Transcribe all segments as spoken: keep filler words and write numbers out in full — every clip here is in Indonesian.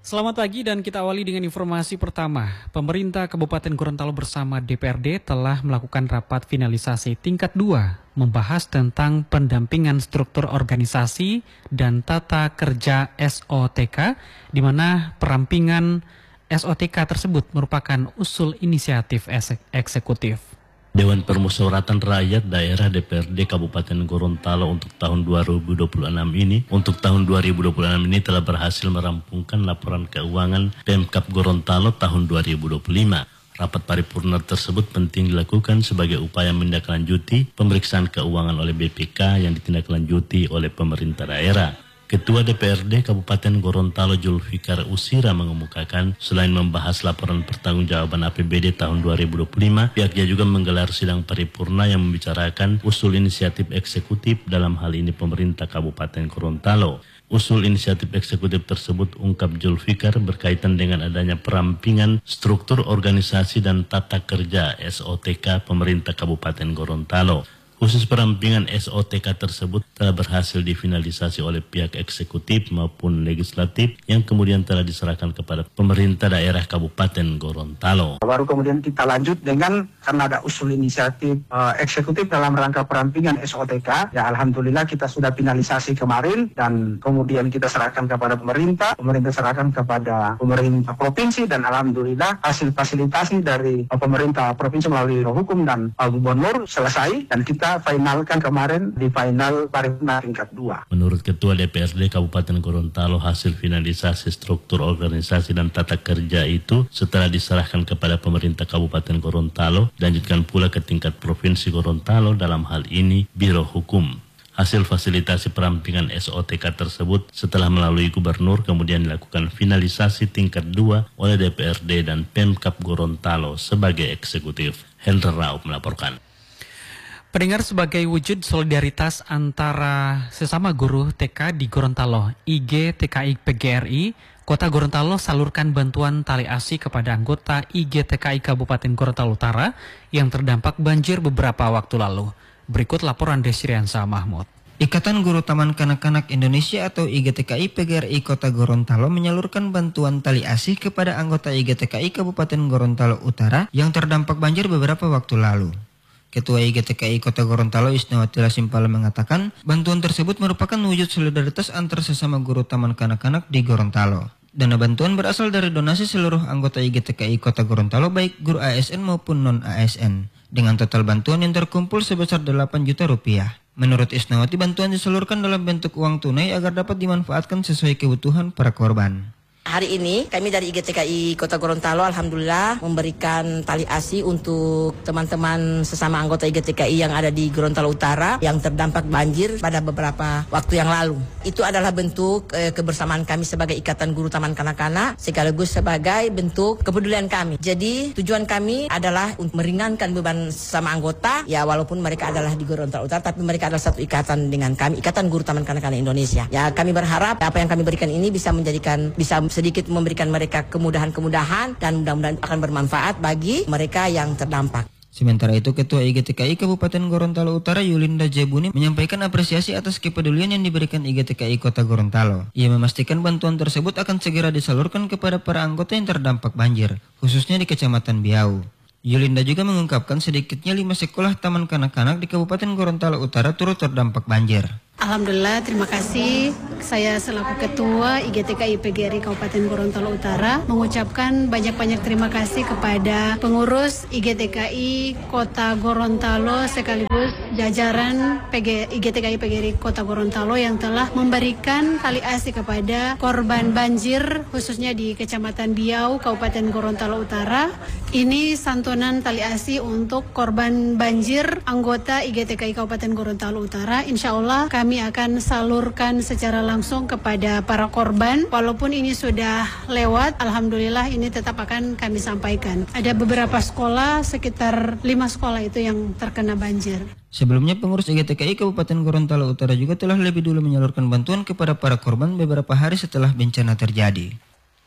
Selamat pagi dan kita awali dengan informasi pertama. Pemerintah Kabupaten Gorontalo bersama D P R D telah melakukan rapat finalisasi tingkat dua membahas tentang pendampingan struktur organisasi dan tata kerja S O T K, di mana perampingan S O T K tersebut merupakan usul inisiatif eksekutif. Dewan Permusyawaratan Rakyat Daerah D P R D Kabupaten Gorontalo untuk tahun dua ribu dua puluh enam ini, untuk tahun dua ribu dua puluh enam ini telah berhasil merampungkan laporan keuangan Pemkab Gorontalo tahun dua ribu dua puluh lima. Rapat paripurna tersebut penting dilakukan sebagai upaya menindaklanjuti pemeriksaan keuangan oleh B P K yang ditindaklanjuti oleh pemerintah daerah. Ketua D P R D Kabupaten Gorontalo Julfikar Usira mengemukakan selain membahas laporan pertanggungjawaban A P B D tahun dua ribu dua puluh lima, pihaknya juga menggelar sidang paripurna yang membicarakan usul inisiatif eksekutif, dalam hal ini pemerintah Kabupaten Gorontalo. Usul inisiatif eksekutif tersebut, ungkap Julfikar, berkaitan dengan adanya perampingan struktur organisasi dan tata kerja S O T K pemerintah Kabupaten Gorontalo. Khusus perampingan S O T K tersebut telah berhasil difinalisasi oleh pihak eksekutif maupun legislatif yang kemudian telah diserahkan kepada pemerintah daerah Kabupaten Gorontalo. Baru kemudian kita lanjut dengan, karena ada usul inisiatif uh, eksekutif dalam rangka perampingan S O T K, ya alhamdulillah kita sudah finalisasi kemarin dan kemudian kita serahkan kepada pemerintah, pemerintah serahkan kepada pemerintah provinsi, dan alhamdulillah hasil fasilitasi dari uh, pemerintah provinsi melalui hukum dan uh, gubernur selesai, dan kita finalkan kemarin di final paripurna tingkat dua. Menurut Ketua D P R D Kabupaten Gorontalo, hasil finalisasi struktur organisasi dan tata kerja itu setelah diserahkan kepada pemerintah Kabupaten Gorontalo, dilanjutkan pula ke tingkat Provinsi Gorontalo, dalam hal ini Biro Hukum. Hasil fasilitasi perampingan S O T K tersebut setelah melalui gubernur kemudian dilakukan finalisasi tingkat dua oleh D P R D dan Pemkab Gorontalo sebagai eksekutif. Hendra Raup melaporkan. Pendengar, sebagai wujud solidaritas antara sesama guru T K di Gorontalo, I G T K I P G R I Kota Gorontalo salurkan bantuan tali asi kepada anggota I G T K I Kabupaten Gorontalo Utara yang terdampak banjir beberapa waktu lalu. Berikut laporan Desriansa Mahmud. Ikatan Guru Taman Kanak-Kanak Indonesia atau I G T K I P G R I Kota Gorontalo menyalurkan bantuan tali asi kepada anggota I G T K I Kabupaten Gorontalo Utara yang terdampak banjir beberapa waktu lalu. Ketua I G T K I Kota Gorontalo Isnawati Lasimpala mengatakan bantuan tersebut merupakan wujud solidaritas antar sesama guru taman kanak-kanak di Gorontalo. Dana bantuan berasal dari donasi seluruh anggota I G T K I Kota Gorontalo baik guru A S N maupun non-A S N. Dengan total bantuan yang terkumpul sebesar delapan juta rupiah. Menurut Isnawati, bantuan disalurkan dalam bentuk uang tunai agar dapat dimanfaatkan sesuai kebutuhan para korban. Hari ini kami dari I G T K I Kota Gorontalo alhamdulillah memberikan tali asi untuk teman-teman sesama anggota I G T K I yang ada di Gorontalo Utara yang terdampak banjir pada beberapa waktu yang lalu. Itu adalah bentuk e, kebersamaan kami sebagai Ikatan Guru Taman Kanak-Kanak sekaligus sebagai bentuk kepedulian kami. Jadi tujuan kami adalah untuk meringankan beban sesama anggota, ya walaupun mereka adalah di Gorontalo Utara tapi mereka adalah satu ikatan dengan kami, Ikatan Guru Taman Kanak-Kanak Indonesia. Ya kami berharap apa yang kami berikan ini bisa menjadikan bisa sedikit memberikan mereka kemudahan-kemudahan dan mudah-mudahan akan bermanfaat bagi mereka yang terdampak. Sementara itu, Ketua I G T K I Kabupaten Gorontalo Utara Yulinda Jebuni menyampaikan apresiasi atas kepedulian yang diberikan I G T K I Kota Gorontalo. Ia memastikan bantuan tersebut akan segera disalurkan kepada para anggota yang terdampak banjir, khususnya di Kecamatan Biau. Yulinda juga mengungkapkan sedikitnya lima sekolah taman kanak-kanak di Kabupaten Gorontalo Utara turut terdampak banjir. Alhamdulillah, terima kasih. Saya selaku Ketua I G T K I P G R I Kabupaten Gorontalo Utara mengucapkan banyak-banyak terima kasih kepada pengurus I G T K I Kota Gorontalo sekaligus jajaran P G, I G T K I P G R I Kota Gorontalo yang telah memberikan tali asi kepada korban banjir khususnya di Kecamatan Biau, Kabupaten Gorontalo Utara. Ini santunan tali asi untuk korban banjir anggota I G T K I Kabupaten Gorontalo Utara. Insya Allah kami Kami akan salurkan secara langsung kepada para korban. Walaupun ini sudah lewat, alhamdulillah ini tetap akan kami sampaikan. Ada beberapa sekolah, sekitar lima sekolah itu yang terkena banjir. Sebelumnya, pengurus I G T K I Kabupaten Gorontalo Utara juga telah lebih dulu menyalurkan bantuan kepada para korban beberapa hari setelah bencana terjadi.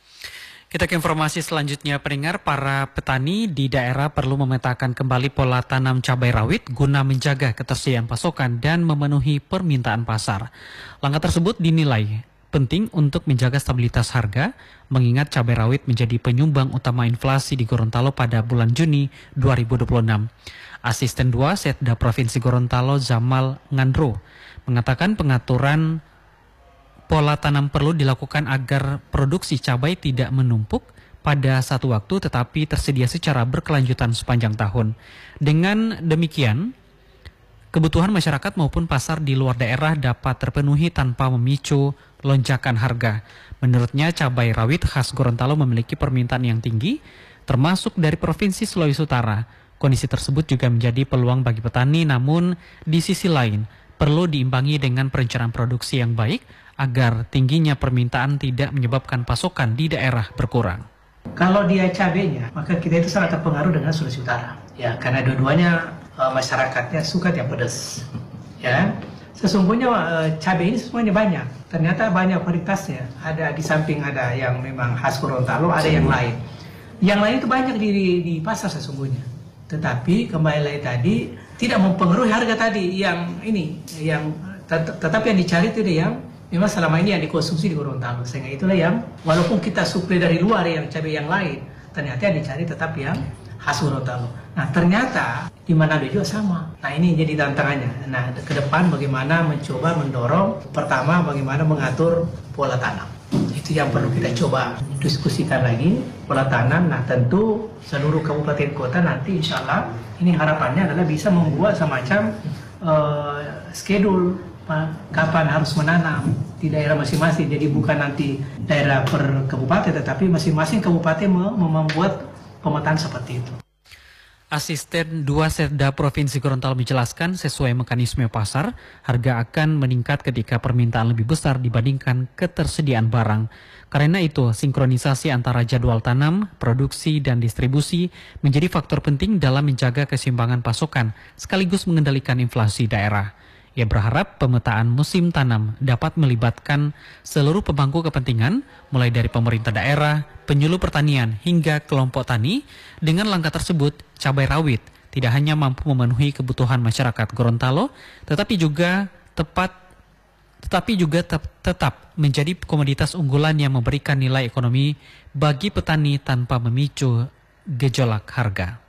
Kita ke informasi selanjutnya, pendengar. Para petani di daerah perlu memetakan kembali pola tanam cabai rawit guna menjaga ketersediaan pasokan dan memenuhi permintaan pasar. Langkah tersebut dinilai penting untuk menjaga stabilitas harga, mengingat cabai rawit menjadi penyumbang utama inflasi di Gorontalo pada bulan Juni dua ribu dua puluh enam. Asisten dua Setda Provinsi Gorontalo Zamal Ngandro mengatakan pengaturan pola tanam perlu dilakukan agar produksi cabai tidak menumpuk pada satu waktu tetapi tersedia secara berkelanjutan sepanjang tahun. Dengan demikian, kebutuhan masyarakat maupun pasar di luar daerah dapat terpenuhi tanpa memicu lonjakan harga. Menurutnya, cabai rawit khas Gorontalo memiliki permintaan yang tinggi, termasuk dari Provinsi Sulawesi Utara. Kondisi tersebut juga menjadi peluang bagi petani, namun di sisi lain perlu diimbangi dengan perencanaan produksi yang baik agar tingginya permintaan tidak menyebabkan pasokan di daerah berkurang. Kalau dia cabenya, maka kita itu sangat terpengaruh dengan Sulawesi Utara. Ya, karena dua-duanya uh, masyarakatnya suka yang pedas. Ya, sesungguhnya uh, cabai ini semuanya banyak. Ternyata banyak varietasnya. Ada di samping ada yang memang khas Gorontalo, ada yang lain. Yang lain itu banyak di, di, di pasar sesungguhnya. Tetapi kembali lagi tadi tidak mempengaruhi harga tadi yang ini, yang tet tetapi yang dicari itu yang memang selama ini yang dikonsumsi di Gorontalo. Sehingga itulah yang walaupun kita suplai dari luar yang cabai yang lain, ternyata yang dicari tetap yang khas Gorontalo. Nah ternyata di Manado juga sama. Nah ini jadi tantangannya. Nah ke depan bagaimana mencoba mendorong, pertama bagaimana mengatur pola tanam. Itu yang perlu kita coba diskusikan lagi, pola tanam. Nah tentu seluruh kabupaten kota nanti insya Allah ini harapannya adalah bisa membuat semacam uh, schedule kapan harus menanam di daerah masing-masing. Jadi bukan nanti daerah per kabupaten, tetapi masing-masing kabupaten membuat pemetaan seperti itu. Asisten dua Setda Provinsi Gorontalo menjelaskan sesuai mekanisme pasar, harga akan meningkat ketika permintaan lebih besar dibandingkan ketersediaan barang. Karena itu, sinkronisasi antara jadwal tanam, produksi, dan distribusi menjadi faktor penting dalam menjaga keseimbangan pasokan sekaligus mengendalikan inflasi daerah. Ia berharap pemetaan musim tanam dapat melibatkan seluruh pemangku kepentingan, mulai dari pemerintah daerah, penyuluh pertanian, hingga kelompok tani. Dengan langkah tersebut, cabai rawit tidak hanya mampu memenuhi kebutuhan masyarakat Gorontalo, tetapi juga tepat, tetapi juga te tetap menjadi komoditas unggulan yang memberikan nilai ekonomi bagi petani tanpa memicu gejolak harga.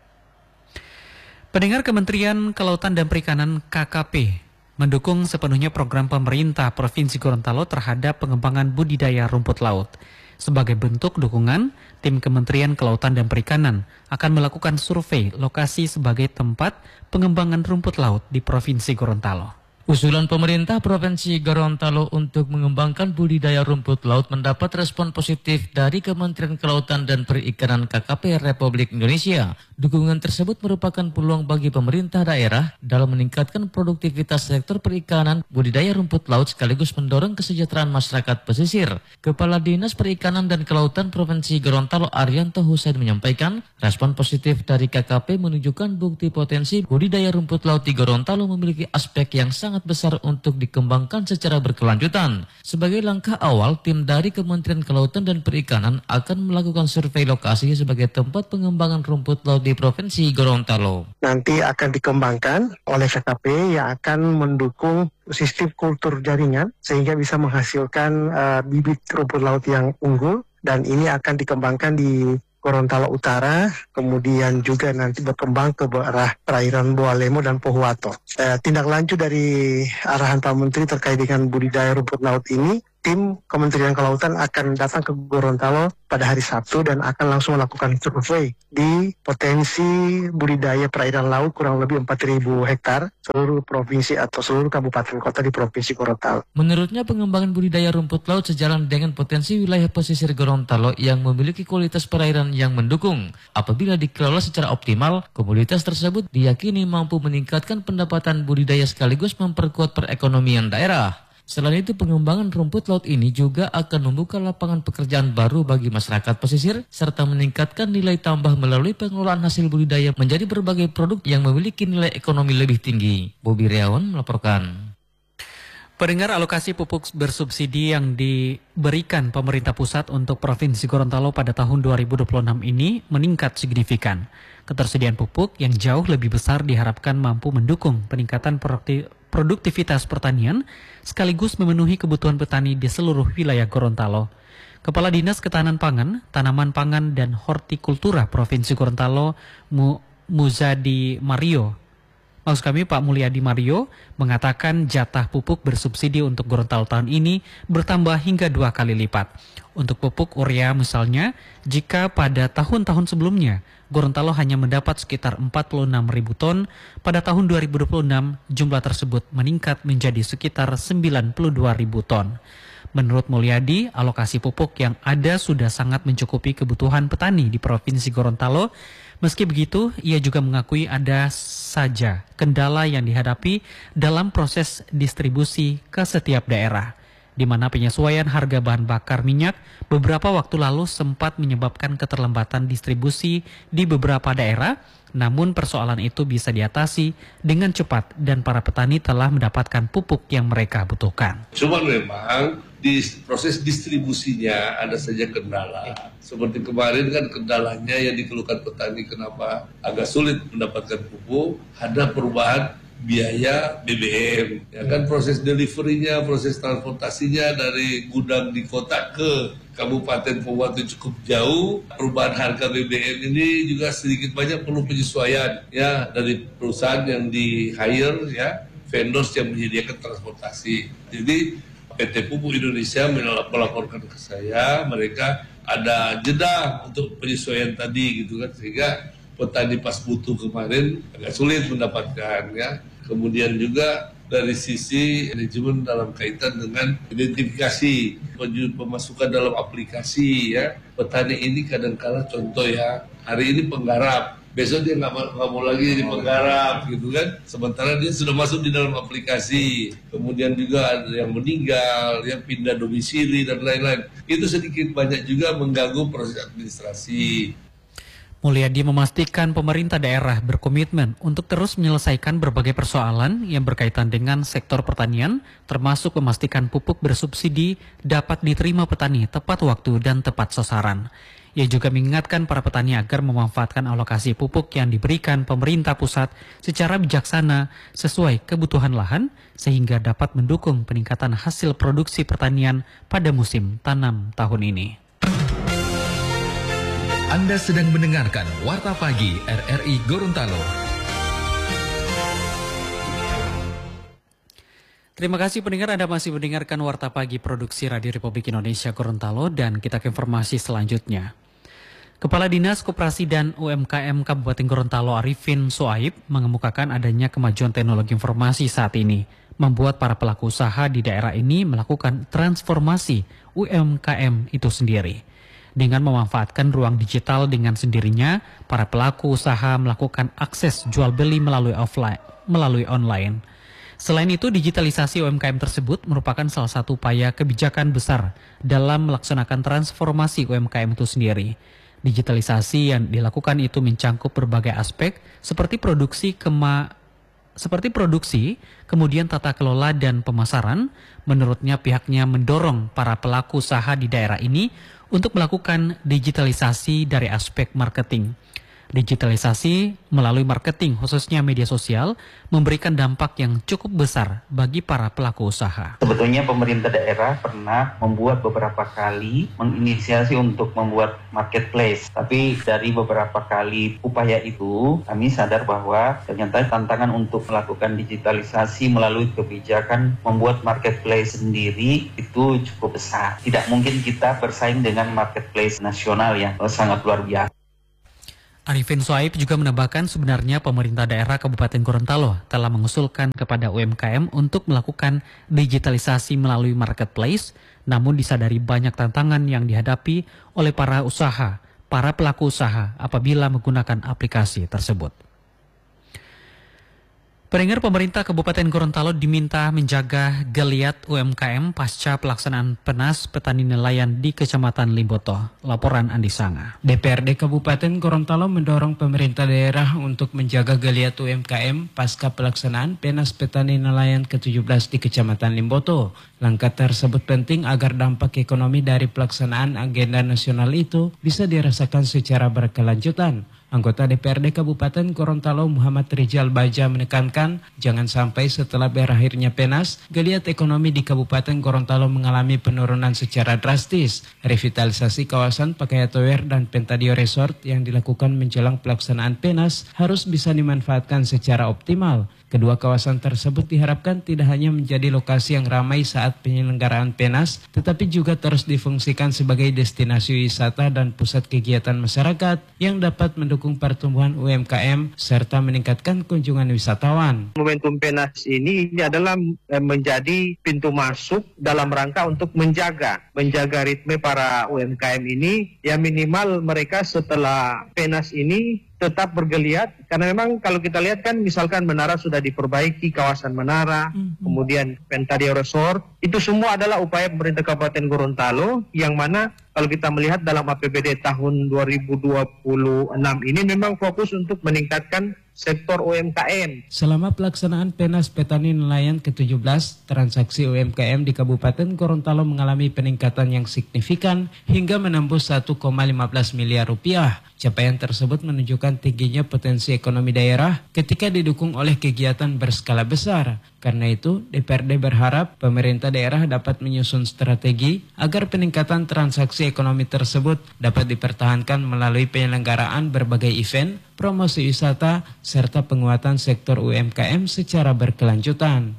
Pendengar, Kementerian Kelautan dan Perikanan K K P mendukung sepenuhnya program pemerintah Provinsi Gorontalo terhadap pengembangan budidaya rumput laut. Sebagai bentuk dukungan, tim Kementerian Kelautan dan Perikanan akan melakukan survei lokasi sebagai tempat pengembangan rumput laut di Provinsi Gorontalo. Usulan pemerintah Provinsi Gorontalo untuk mengembangkan budidaya rumput laut mendapat respon positif dari Kementerian Kelautan dan Perikanan K K P Republik Indonesia. Dukungan tersebut merupakan peluang bagi pemerintah daerah dalam meningkatkan produktivitas sektor perikanan, budidaya rumput laut sekaligus mendorong kesejahteraan masyarakat pesisir. Kepala Dinas Perikanan dan Kelautan Provinsi Gorontalo Arianto Husain menyampaikan, respon positif dari K K P menunjukkan bukti potensi budidaya rumput laut di Gorontalo memiliki aspek yang sangat besar untuk dikembangkan secara berkelanjutan. Sebagai langkah awal, tim dari Kementerian Kelautan dan Perikanan akan melakukan survei lokasi sebagai tempat pengembangan rumput laut di Provinsi Gorontalo. Nanti akan dikembangkan oleh K K P yang akan mendukung sistem kultur jaringan sehingga bisa menghasilkan uh, bibit rumput laut yang unggul, dan ini akan dikembangkan di Gorontalo Utara, kemudian juga nanti berkembang ke arah perairan Boalemo dan Pohuwato. Eh, tindak lanjut dari arahan Pak Menteri terkait dengan budidaya rumput laut ini, tim Kementerian Kelautan akan datang ke Gorontalo pada hari Sabtu dan akan langsung melakukan survei di potensi budidaya perairan laut kurang lebih empat ribu hektar seluruh provinsi atau seluruh kabupaten kota di Provinsi Gorontalo. Menurutnya, pengembangan budidaya rumput laut sejalan dengan potensi wilayah pesisir Gorontalo yang memiliki kualitas perairan yang mendukung. Apabila dikelola secara optimal, komoditas tersebut diyakini mampu meningkatkan pendapatan budidaya sekaligus memperkuat perekonomian daerah. Selain itu, pengembangan rumput laut ini juga akan membuka lapangan pekerjaan baru bagi masyarakat pesisir serta meningkatkan nilai tambah melalui pengelolaan hasil budidaya menjadi berbagai produk yang memiliki nilai ekonomi lebih tinggi. Bobi Riawan melaporkan. Pendengar, alokasi pupuk bersubsidi yang diberikan pemerintah pusat untuk Provinsi Gorontalo pada tahun dua ribu dua puluh enam ini meningkat signifikan. Ketersediaan pupuk yang jauh lebih besar diharapkan mampu mendukung peningkatan produktivitas pertanian sekaligus memenuhi kebutuhan petani di seluruh wilayah Gorontalo. Kepala Dinas Ketahanan Pangan, Tanaman Pangan dan Hortikultura Provinsi Gorontalo, Mu Muzadi Mario, Maksud kami Pak Mulyadi Mario mengatakan jatah pupuk bersubsidi untuk Gorontalo tahun ini bertambah hingga dua kali lipat. Untuk pupuk urea misalnya, jika pada tahun-tahun sebelumnya Gorontalo hanya mendapat sekitar empat puluh enam ribu ton, pada tahun dua ribu dua puluh enam jumlah tersebut meningkat menjadi sekitar sembilan puluh dua ribu ton. Menurut Mulyadi, alokasi pupuk yang ada sudah sangat mencukupi kebutuhan petani di Provinsi Gorontalo. Meski begitu, ia juga mengakui ada saja kendala yang dihadapi dalam proses distribusi ke setiap daerah, di mana penyesuaian harga bahan bakar minyak beberapa waktu lalu sempat menyebabkan keterlambatan distribusi di beberapa daerah. Namun persoalan itu bisa diatasi dengan cepat dan para petani telah mendapatkan pupuk yang mereka butuhkan. Cuma memang di proses distribusinya ada saja kendala. Seperti kemarin kan kendalanya yang dikeluhkan petani kenapa agak sulit mendapatkan pupuk, ada perubahan biaya B B M. Ya kan proses deliverynya, proses transportasinya dari gudang di kota ke Kabupaten Pohuwato cukup jauh. Perubahan harga B B M ini juga sedikit banyak perlu penyesuaian ya dari perusahaan yang di hire ya, vendors yang menyediakan transportasi. Jadi P T Pupuk Indonesia melaporkan ke saya, mereka ada jeda untuk penyesuaian tadi gitu kan, sehingga petani pas butuh kemarin agak sulit mendapatkan ya. Kemudian juga dari sisi manajemen dalam kaitan dengan identifikasi pemasukan dalam aplikasi ya. Petani ini kadang-kala contoh ya, hari ini penggarap, besok dia nggak mau, mau lagi jadi penggarap gitu kan. Sementara dia sudah masuk di dalam aplikasi. Kemudian juga ada yang meninggal, yang pindah domisili dan lain-lain. Itu sedikit banyak juga mengganggu proses administrasi. Mulyadi memastikan pemerintah daerah berkomitmen untuk terus menyelesaikan berbagai persoalan yang berkaitan dengan sektor pertanian, termasuk memastikan pupuk bersubsidi dapat diterima petani tepat waktu dan tepat sasaran. Ia juga mengingatkan para petani agar memanfaatkan alokasi pupuk yang diberikan pemerintah pusat secara bijaksana sesuai kebutuhan lahan, sehingga dapat mendukung peningkatan hasil produksi pertanian pada musim tanam tahun ini. Anda sedang mendengarkan Warta Pagi R R I Gorontalo. Terima kasih pendengar, Anda masih mendengarkan Warta Pagi Produksi Radio Republik Indonesia Gorontalo, dan kita ke informasi selanjutnya. Kepala Dinas Koperasi dan U M K M Kabupaten Gorontalo Arifin Soaib mengemukakan adanya kemajuan teknologi informasi saat ini, membuat para pelaku usaha di daerah ini melakukan transformasi U M K M itu sendiri. Dengan memanfaatkan ruang digital dengan sendirinya, para pelaku usaha melakukan akses jual beli melalui offline, melalui online. Selain itu, digitalisasi U M K M tersebut merupakan salah satu upaya kebijakan besar dalam melaksanakan transformasi U M K M itu sendiri. Digitalisasi yang dilakukan itu mencangkup berbagai aspek seperti produksi kema seperti produksi, kemudian tata kelola dan pemasaran. Menurutnya pihaknya mendorong para pelaku usaha di daerah ini untuk melakukan digitalisasi dari aspek marketing. Digitalisasi melalui marketing, khususnya media sosial, memberikan dampak yang cukup besar bagi para pelaku usaha. Sebetulnya pemerintah daerah pernah membuat beberapa kali menginisiasi untuk membuat marketplace. Tapi dari beberapa kali upaya itu, kami sadar bahwa ternyata tantangan untuk melakukan digitalisasi melalui kebijakan membuat marketplace sendiri itu cukup besar. Tidak mungkin kita bersaing dengan marketplace nasional yang sangat luar biasa. Arifin Soaib juga menambahkan sebenarnya pemerintah daerah Kabupaten Gorontalo telah mengusulkan kepada U M K M untuk melakukan digitalisasi melalui marketplace, namun disadari banyak tantangan yang dihadapi oleh para usaha, para pelaku usaha apabila menggunakan aplikasi tersebut. Pendengar, pemerintah Kabupaten Gorontalo diminta menjaga geliat U M K M pasca pelaksanaan Penas Petani Nelayan di Kecamatan Limboto. Laporan Andi Sanga. D P R D Kabupaten Gorontalo mendorong pemerintah daerah untuk menjaga geliat U M K M pasca pelaksanaan Penas Petani Nelayan ke tujuh belas di Kecamatan Limboto. Langkah tersebut penting agar dampak ekonomi dari pelaksanaan agenda nasional itu bisa dirasakan secara berkelanjutan. Anggota D P R D Kabupaten Gorontalo Muhammad Rizal Baja menekankan jangan sampai setelah berakhirnya PENAS, geliat ekonomi di Kabupaten Gorontalo mengalami penurunan secara drastis. Revitalisasi kawasan Pakayatower dan Pentadio Resort yang dilakukan menjelang pelaksanaan PENAS harus bisa dimanfaatkan secara optimal. Kedua kawasan tersebut diharapkan tidak hanya menjadi lokasi yang ramai saat penyelenggaraan PENAS, tetapi juga terus difungsikan sebagai destinasi wisata dan pusat kegiatan masyarakat yang dapat mendukung pertumbuhan U M K M serta meningkatkan kunjungan wisatawan. Momentum PENAS ini, ini adalah menjadi pintu masuk dalam rangka untuk menjaga, menjaga ritme para U M K M ini, ya minimal mereka setelah PENAS ini tetap bergeliat, karena memang kalau kita lihat kan misalkan menara sudah diperbaiki, kawasan menara, mm-hmm. kemudian Pentadio Resort, itu semua adalah upaya pemerintah Kabupaten Gorontalo yang mana kalau kita melihat dalam A P B D tahun dua ribu dua puluh enam ini memang fokus untuk meningkatkan sektor U M K M. Selama pelaksanaan PENAS Petani Nelayan ke tujuh belas, transaksi U M K M di Kabupaten Gorontalo mengalami peningkatan yang signifikan hingga menembus satu koma lima belas miliar rupiah. Capaian tersebut menunjukkan tingginya potensi ekonomi daerah ketika didukung oleh kegiatan berskala besar. Karena itu, D P R D berharap pemerintah daerah dapat menyusun strategi agar peningkatan transaksi ekonomi tersebut dapat dipertahankan melalui penyelenggaraan berbagai event, promosi wisata, serta penguatan sektor U M K M secara berkelanjutan.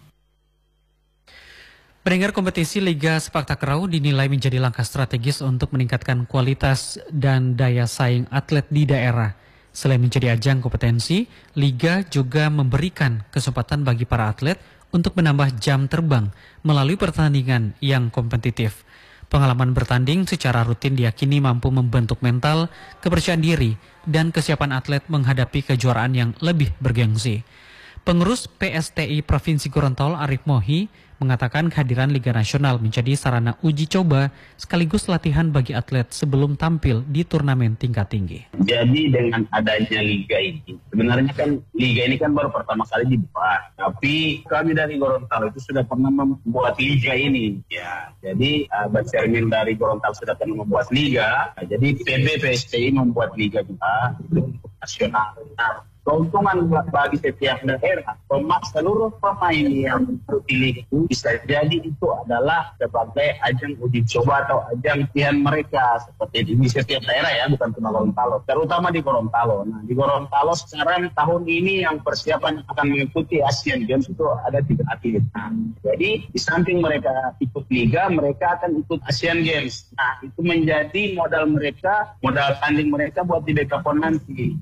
Pendengar, kompetisi Liga Sepak Takraw dinilai menjadi langkah strategis untuk meningkatkan kualitas dan daya saing atlet di daerah. Selain menjadi ajang kompetensi, Liga juga memberikan kesempatan bagi para atlet untuk menambah jam terbang melalui pertandingan yang kompetitif. Pengalaman bertanding secara rutin diyakini mampu membentuk mental, kepercayaan diri, dan kesiapan atlet menghadapi kejuaraan yang lebih bergengsi. Pengurus P S T I Provinsi Gorontalo Arif Mohi mengatakan kehadiran Liga Nasional menjadi sarana uji coba sekaligus latihan bagi atlet sebelum tampil di turnamen tingkat tinggi. Jadi dengan adanya Liga ini, sebenarnya kan Liga ini kan baru pertama kali dibuat, tapi kami dari Gorontalo itu sudah pernah membuat Liga ini. Ya, jadi uh, Chairman dari Gorontalo sudah pernah membuat Liga, nah, jadi P B P S T I membuat Liga juga nasional. Nah, keuntungan bagi setiap daerah, pemas seluruh pemain yang terpilih itu bisa jadi itu adalah sebagai ajang uji coba atau ajang latihan mereka seperti di setiap daerah ya, bukan cuma Gorontalo, terutama di Gorontalo. Nah, di Gorontalo sekarang tahun ini yang persiapan akan mengikuti Asian Games itu ada tiga atlet. Nah, jadi di samping mereka ikut Liga, mereka akan ikut Asian Games. Nah, itu menjadi modal mereka, modal tanding mereka buat di Dekapon nanti.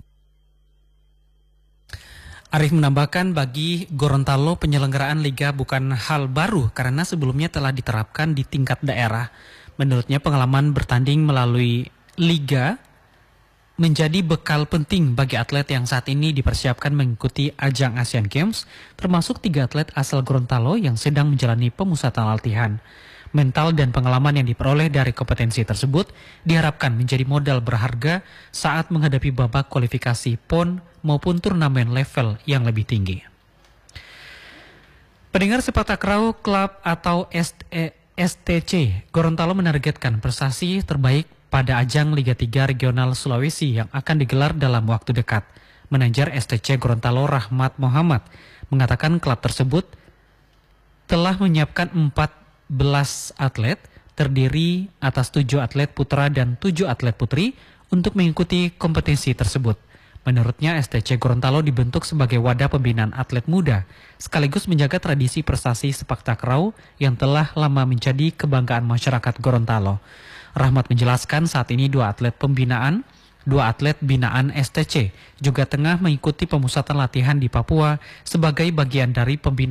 Arif menambahkan bagi Gorontalo penyelenggaraan Liga bukan hal baru karena sebelumnya telah diterapkan di tingkat daerah. Menurutnya pengalaman bertanding melalui Liga menjadi bekal penting bagi atlet yang saat ini dipersiapkan mengikuti ajang Asian Games, termasuk tiga atlet asal Gorontalo yang sedang menjalani pemusatan latihan. Mental dan pengalaman yang diperoleh dari kompetensi tersebut diharapkan menjadi modal berharga saat menghadapi babak kualifikasi P O N maupun turnamen level yang lebih tinggi. Pendengar Sepak Takraw Club atau S T C Gorontalo menargetkan prestasi terbaik pada ajang Liga tiga Regional Sulawesi yang akan digelar dalam waktu dekat. Manajer S T C Gorontalo Rahmat Muhammad mengatakan klub tersebut telah menyiapkan empat belas atlet terdiri atas tujuh atlet putra dan tujuh atlet putri untuk mengikuti kompetisi tersebut. Menurutnya S T C Gorontalo dibentuk sebagai wadah pembinaan atlet muda sekaligus menjaga tradisi prestasi sepak takraw yang telah lama menjadi kebanggaan masyarakat Gorontalo. Rahmat menjelaskan saat ini dua atlet pembinaan, dua atlet binaan S T C juga tengah mengikuti pemusatan latihan di Papua sebagai bagian dari pembinaan